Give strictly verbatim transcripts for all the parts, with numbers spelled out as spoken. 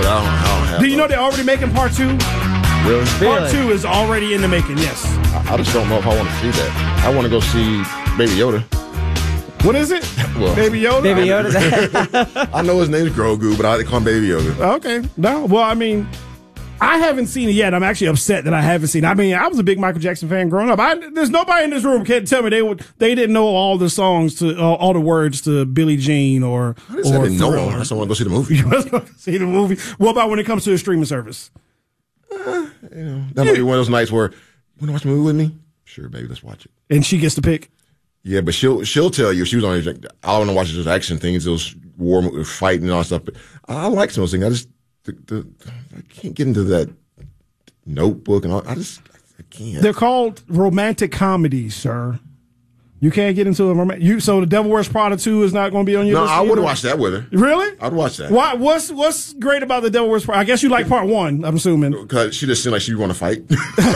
I don't, I don't have. Do you know they're already making part two? Really? Part two is already in the making. Yes. I, I just don't know if I want to see that. I want to go see Baby Yoda. What is it? Well, Baby Yoda? Baby Yoda. I know his name's Grogu, but I call him Baby Yoda. Okay. No. Well, I mean, I haven't seen it yet. I'm actually upset that I haven't seen it. I mean, I was a big Michael Jackson fan growing up. I, there's nobody in this room can tell me they would they didn't know all the songs to uh, all the words to Billie Jean or I didn't, or I didn't know Thriller. him. I just want to go see the movie. You want to see the movie? What about when it comes to a streaming service? Uh, you know, that might be one of those nights where you want to watch a movie with me. Sure, baby, let's watch it. And she gets to pick. Yeah, but she'll she'll tell you if she was on it. I want to watch those action things, those war fighting and all that stuff. But I like some of those things. I just the, the, I can't get into that Notebook and all. I just I can't. They're called romantic comedies, sir. You can't get into a romantic. You so the Devil Wears Prada two is not going to be on your no, list. I either? would watch that with her. Really? I'd watch that. Why? What's What's great about the Devil Wears Prada? I guess you like part one. I'm assuming Because she just seemed like she want to fight.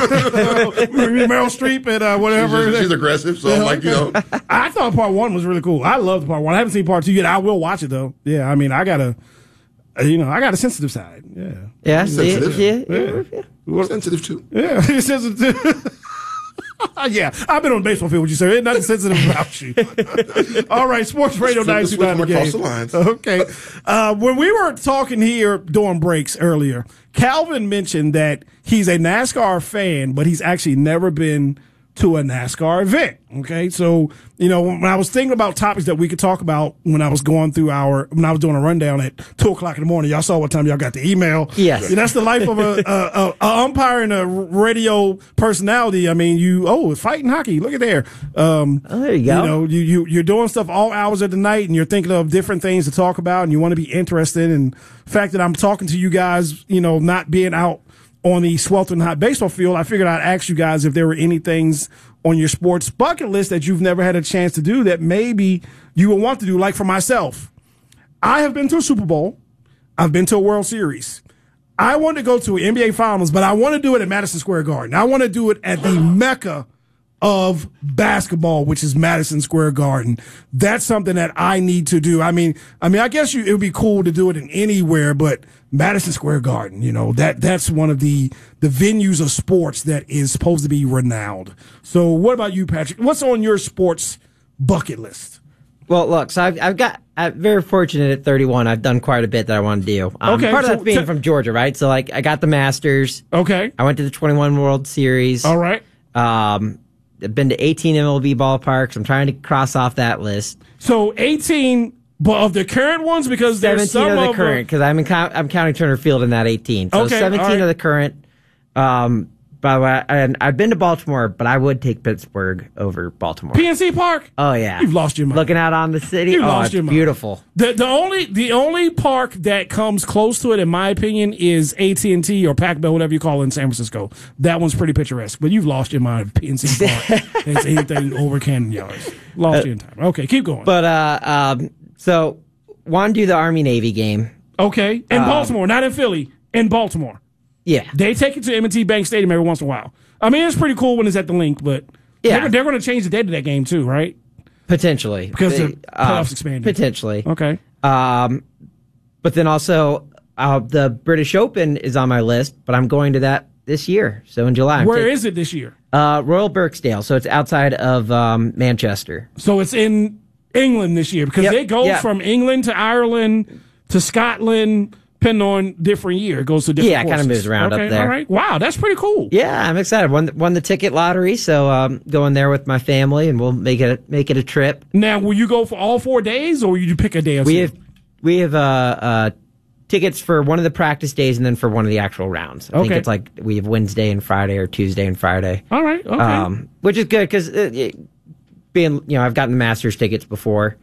Meryl Streep and uh, whatever. She's, just, she's aggressive, so I'm like, you know. I thought part one was really cool. I loved part one. I haven't seen part two yet. I will watch it though. Yeah, I mean, I got a, you know, I got a sensitive side. Yeah. Yeah. Sensitive. Yeah. Yeah. yeah. We're sensitive too. Yeah, he's sensitive. Yeah, I've been on the baseball field with you, sir. Ain't nothing sensitive about you. All right, Sports Radio nine two nine The Game. Across the lines. Okay. Uh, when we were talking here during breaks earlier, Calvin mentioned that he's a NASCAR fan, but he's actually never been to a NASCAR event. Okay, so you know when I was thinking about topics that we could talk about when I was going through our when I was doing a rundown at two o'clock in the morning, y'all saw what time y'all got the email. Yes, and that's the life of a, a, a, a umpire and a radio personality. I mean, you oh fighting hockey. Look at there. Um, oh, there you go. You know, you you you're doing stuff all hours of the night, and you're thinking of different things to talk about, and you want to be interested. And the fact that I'm talking to you guys, you know, not being out on the sweltering hot baseball field, I figured I'd ask you guys if there were any things on your sports bucket list that you've never had a chance to do that maybe you would want to do. Like for myself, I have been to a Super Bowl. I've been to a World Series. I want to go to an N B A Finals, but I want to do it at Madison Square Garden. I want to do it at the Mecca of basketball, which is Madison Square Garden. That's something that I need to do. I mean, I mean, I guess you, it would be cool to do it in anywhere, but Madison Square Garden, you know, that, that's one of the, the venues of sports that is supposed to be renowned. So what about you, Patrick? What's on your sports bucket list? Well, look, so I've, I've got, I'm very fortunate at thirty-one. I've done quite a bit that I want to do. Um, Okay, part of so that's being t- from Georgia, right? So, like, I got the Masters. Okay. I went to the twenty-one World Series. All right. Um, I've been to eighteen M L B ballparks. I'm trying to cross off that list. So eighteen, but of the current ones, because there's seventeen some of the current, because I'm in, I'm counting Turner Field in that eighteen. So Okay, seventeen all right. of the current. Um, by the way, and I've been to Baltimore, but I would take Pittsburgh over Baltimore. P N C Park. Oh yeah, You've lost your mind. Looking out on the city, You've oh, lost it's your mind. beautiful. The the only the only park that comes close to it, in my opinion, is A T and T or Pac Bell, whatever you call it in San Francisco. That one's pretty picturesque. But you've lost your mind. P N C Park. It's anything over Camden Yards. Lost your time. Okay, keep going. But uh, um, so want to do the Army Navy game? Okay, in um, Baltimore, not in Philly. In Baltimore, Yeah, they take it to M and T Bank Stadium every once in a while. I mean, it's pretty cool when it's at the link, but Yeah. they're, they're going to change the date of that game too, right? potentially Because They- the playoffs uh, expanded. Potentially. Okay. Um, but then also uh, the British Open is on my list, but I'm going to that this year. So in July. I'm Where taking- is it this year? Uh, Royal Birkdale. So it's outside of um, Manchester. So it's in England this year because Yep, it goes yeah. from England to Ireland to Scotland, depending on different year. It goes to different Yeah, it kinda courses. moves around up Okay, there. All right. Wow, that's pretty cool. Yeah, I'm excited. Won the, won the ticket lottery, so um, going there with my family, and we'll make it a, make it a trip. Now, will you go for all four days, or will you pick a day or We two? have we have uh, uh, tickets for one of the practice days, and then for one of the actual rounds. I think Okay. it's like we have Wednesday and Friday, or Tuesday and Friday. All right. Okay. Um, which is good because uh, it- being you know I've gotten the Masters tickets before.